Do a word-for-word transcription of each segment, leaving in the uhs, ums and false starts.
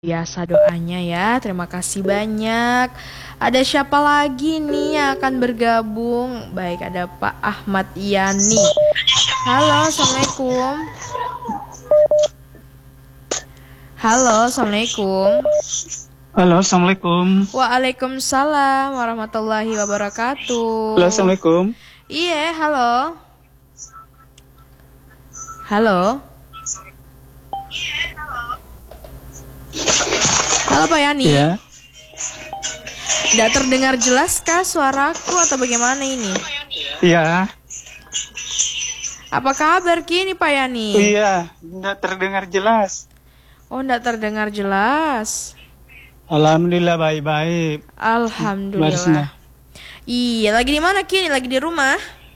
Biasa doanya ya, terima kasih banyak. Ada siapa lagi nih yang akan bergabung? Baik, ada Pak Ahmad Yani. Halo, Assalamualaikum. Halo, Assalamualaikum. Halo, Assalamualaikum. Waalaikumsalam warahmatullahi wabarakatuh. Halo, Assalamualaikum. Iya, halo. Halo. Halo Pak Yani. Iya. Tidak terdengar jelas kah suaraku atau bagaimana ini? Iya. Apa kabar kini Pak Yani? Iya, tidak terdengar jelas. Oh, tidak terdengar jelas. Alhamdulillah baik-baik. Alhamdulillah. Barisna. Iya, lagi di mana kini? Lagi di rumah?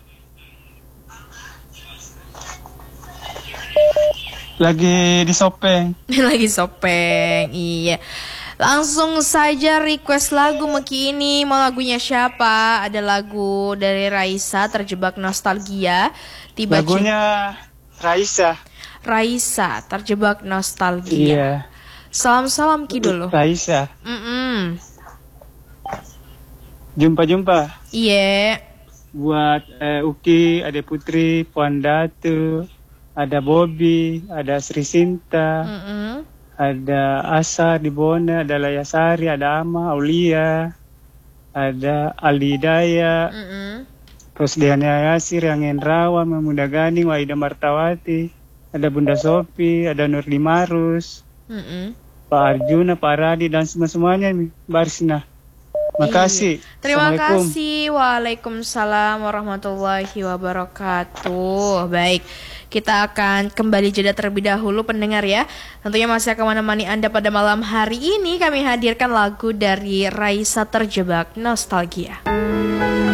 Lagi di Sopeng. Lagi Sopeng. Iya. Langsung saja request lagu Meki ini. Mau lagunya siapa? Ada lagu dari Raisa, Terjebak Nostalgia. Tiba Lagunya Raisa. Raisa, Terjebak Nostalgia. Iya. Salam-salam Ki dulu. Raisa. Mm-mm. Jumpa-jumpa. Iya. Buat eh, Uki, ada Putri, Puan Datu, ada Bobby, ada Sri Sinta, Mm-mm. ada Asa di Bona, ada Layasari, ada Ama, Aulia, ada Ali Daya, Mm-mm. terus Diana Yasir, yang Rawan, Memuda Ganing, Waida Martawati, ada Bunda Sofi, ada Nurdi Marus, Mm-mm. Pak Arjuna, Pak Radi, dan semua-semuanya nih, Barisna. Makasih. Iya. Terima Assalamualaikum. kasih. Waalaikumsalam warahmatullahi wabarakatuh. Baik, kita akan kembali jeda terlebih dahulu pendengar ya. Tentunya masih akan menemani Anda pada malam hari ini. Kami hadirkan lagu dari Raisa, Terjebak Nostalgia.